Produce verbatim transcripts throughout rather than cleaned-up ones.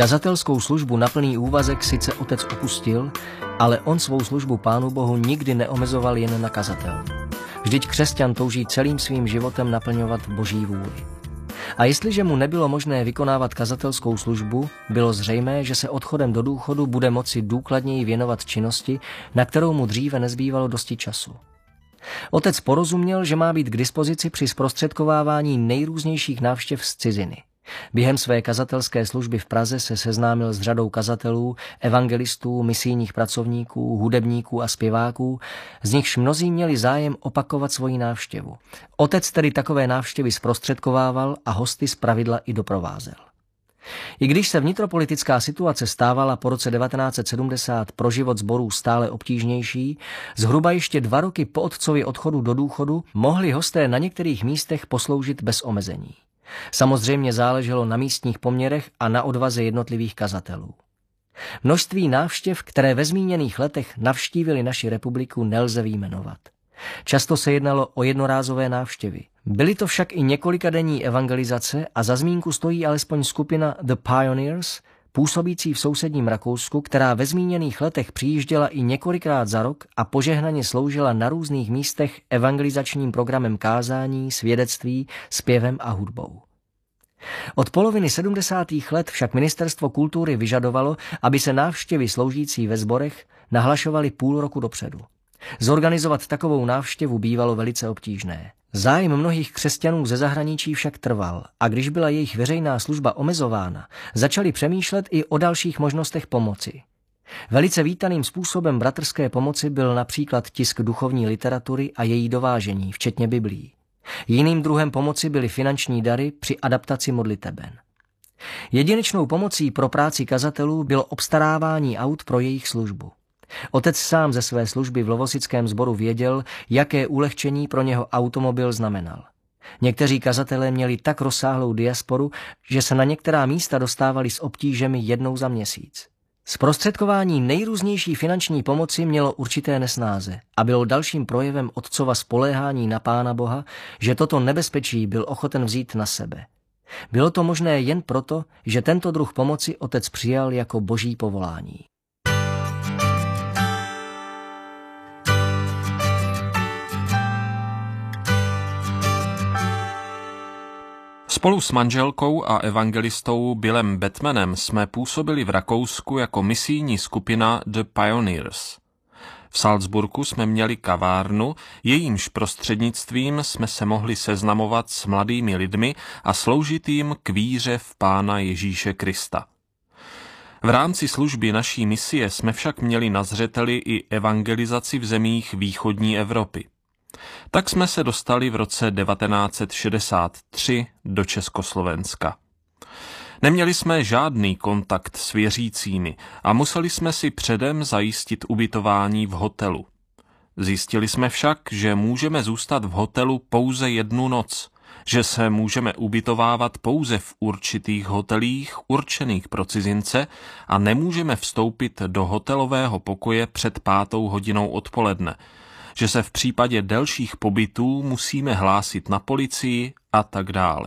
Kazatelskou službu na plný úvazek sice otec opustil, ale on svou službu Pánu Bohu nikdy neomezoval jen na kazatelnu. Vždyť křesťan touží celým svým životem naplňovat Boží vůli. A jestliže mu nebylo možné vykonávat kazatelskou službu, bylo zřejmé, že se odchodem do důchodu bude moci důkladněji věnovat činnosti, na kterou mu dříve nezbývalo dosti času. Otec porozuměl, že má být k dispozici při zprostředkovávání nejrůznějších návštěv z ciziny. Během své kazatelské služby v Praze se seznámil s řadou kazatelů, evangelistů, misijních pracovníků, hudebníků a zpěváků, z nichž mnozí měli zájem opakovat svoji návštěvu. Otec tedy takové návštěvy zprostředkovával a hosty zpravidla i doprovázel. I když se vnitropolitická situace stávala po roce devatenáct set sedmdesát pro život sborů stále obtížnější, zhruba ještě dva roky po otcově odchodu do důchodu mohli hosté na některých místech posloužit bez omezení. Samozřejmě záleželo na místních poměrech a na odvaze jednotlivých kazatelů. Množství návštěv, které ve zmíněných letech navštívili naši republiku, nelze vyjmenovat. Často se jednalo o jednorázové návštěvy. Byly to však i několikadenní evangelizace a za zmínku stojí alespoň skupina The Pioneers, působící v sousedním Rakousku, která ve zmíněných letech přijížděla i několikrát za rok a požehnaně sloužila na různých místech evangelizačním programem kázání, svědectví, zpěvem a hudbou. Od poloviny sedmdesátých let však Ministerstvo kultury vyžadovalo, aby se návštěvy sloužící ve sborech nahlašovaly půl roku dopředu. Zorganizovat takovou návštěvu bývalo velice obtížné. Zájem mnohých křesťanů ze zahraničí však trval a když byla jejich veřejná služba omezována, začali přemýšlet i o dalších možnostech pomoci. Velice vítaným způsobem bratrské pomoci byl například tisk duchovní literatury a její dovážení, včetně biblií. Jiným druhem pomoci byly finanční dary při adaptaci modliteben. Jedinečnou pomocí pro práci kazatelů bylo obstarávání aut pro jejich službu. Otec sám ze své služby v Lovosickém sboru věděl, jaké ulehčení pro něho automobil znamenal. Někteří kazatelé měli tak rozsáhlou diasporu, že se na některá místa dostávali s obtížemi jednou za měsíc. Zprostředkování nejrůznější finanční pomoci mělo určité nesnáze a bylo dalším projevem otcova spoléhání na Pána Boha, že toto nebezpečí byl ochoten vzít na sebe. Bylo to možné jen proto, že tento druh pomoci otec přijal jako boží povolání. Spolu s manželkou a evangelistou Billem Batmanem jsme působili v Rakousku jako misijní skupina The Pioneers. V Salzburgu jsme měli kavárnu, jejímž prostřednictvím jsme se mohli seznamovat s mladými lidmi a sloužit jim k víře v Pána Ježíše Krista. V rámci služby naší misie jsme však měli na zřeteli i evangelizaci v zemích východní Evropy. Tak jsme se dostali v roce devatenáct set šedesát tři do Československa. Neměli jsme žádný kontakt s věřícími a museli jsme si předem zajistit ubytování v hotelu. Zjistili jsme však, že můžeme zůstat v hotelu pouze jednu noc, že se můžeme ubytovávat pouze v určitých hotelích určených pro cizince a nemůžeme vstoupit do hotelového pokoje před pátou hodinou odpoledne, že se v případě delších pobytů musíme hlásit na policii a tak dále.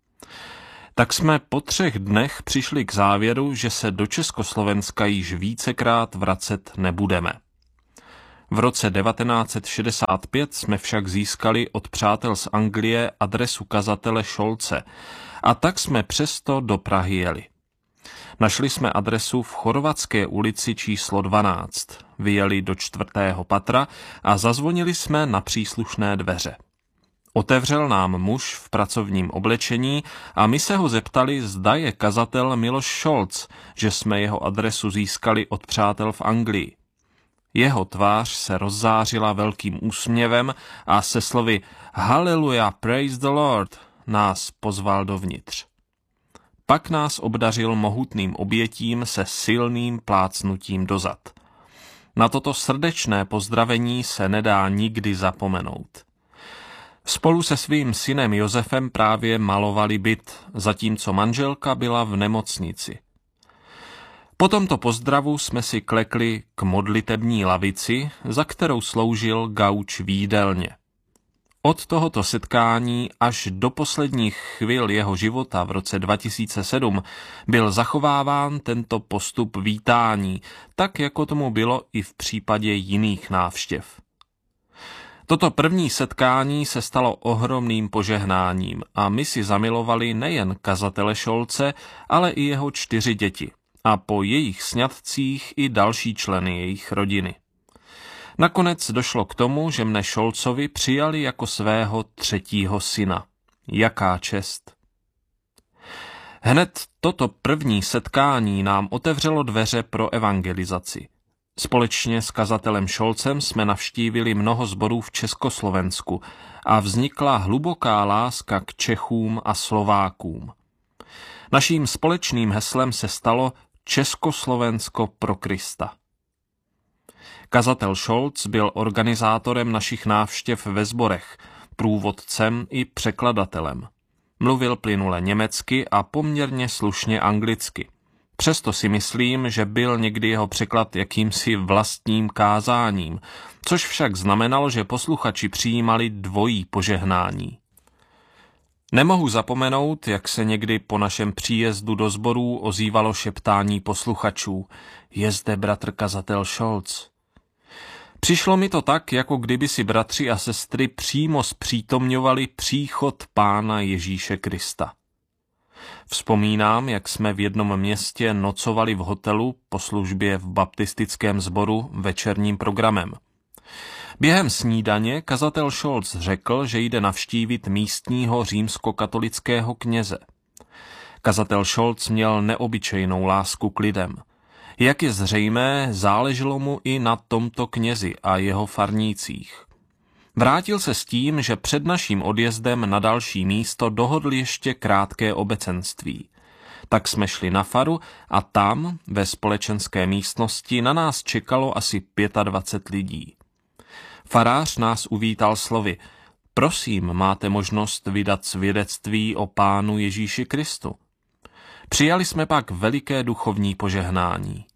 Tak jsme po třech dnech přišli k závěru, že se do Československa již vícekrát vracet nebudeme. V roce devatenáct set šedesát pět jsme však získali od přátel z Anglie adresu kazatele Šolce a tak jsme přesto do Prahy jeli. Našli jsme adresu v Chorvatské ulici číslo dvanáct, vyjeli do čtvrtého patra a zazvonili jsme na příslušné dveře. Otevřel nám muž v pracovním oblečení a my se ho zeptali, zda je kazatel Miloš Šolc, že jsme jeho adresu získali od přátel v Anglii. Jeho tvář se rozzářila velkým úsměvem a se slovy Haleluja, praise the Lord nás pozval dovnitř. Pak nás obdařil mohutným obětím se silným plácnutím do zad. Na toto srdečné pozdravení se nedá nikdy zapomenout. Spolu se svým synem Josefem právě malovali byt, zatímco manželka byla v nemocnici. Po tomto pozdravu jsme si klekli k modlitební lavici, za kterou sloužil gauč v jídelně. Od tohoto setkání až do posledních chvil jeho života v roce dva tisíce sedm byl zachováván tento postup vítání, tak jako tomu bylo i v případě jiných návštěv. Toto první setkání se stalo ohromným požehnáním a my si zamilovali nejen kazatele Scholze, ale i jeho čtyři děti a po jejich sňatcích i další členy jejich rodiny. Nakonec došlo k tomu, že mne Scholzovi přijali jako svého třetího syna. Jaká čest! Hned toto první setkání nám otevřelo dveře pro evangelizaci. Společně s kazatelem Scholzem jsme navštívili mnoho sborů v Československu a vznikla hluboká láska k Čechům a Slovákům. Naším společným heslem se stalo Československo pro Krista. Kazatel Scholz byl organizátorem našich návštěv ve sborech, průvodcem i překladatelem. Mluvil plynule německy a poměrně slušně anglicky. Přesto si myslím, že byl někdy jeho překlad jakýmsi vlastním kázáním, což však znamenalo, že posluchači přijímali dvojí požehnání. Nemohu zapomenout, jak se někdy po našem příjezdu do sborů ozývalo šeptání posluchačů. Je zde bratr kazatel Scholz. Přišlo mi to tak, jako kdyby si bratři a sestry přímo zpřítomňovali příchod Pána Ježíše Krista. Vzpomínám, jak jsme v jednom městě nocovali v hotelu po službě v baptistickém sboru večerním programem. Během snídaně kazatel Scholz řekl, že jde navštívit místního římskokatolického kněze. Kazatel Scholz měl neobyčejnou lásku k lidem. Jak je zřejmé, záleželo mu i na tomto knězi a jeho farnících. Vrátil se s tím, že před naším odjezdem na další místo dohodl ještě krátké obecenství. Tak jsme šli na faru a tam, ve společenské místnosti, na nás čekalo asi dvacet pět lidí. Farář nás uvítal slovy: Prosím, máte možnost vydat svědectví o Pánu Ježíši Kristu. Přijali jsme pak veliké duchovní požehnání.